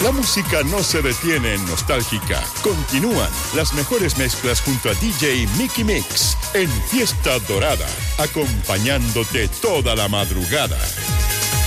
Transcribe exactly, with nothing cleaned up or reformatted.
La música no se detiene en Nostálgica. Continúan las mejores mezclas junto a D J Mickey Mix en Fiesta Dorada, acompañándote toda la madrugada.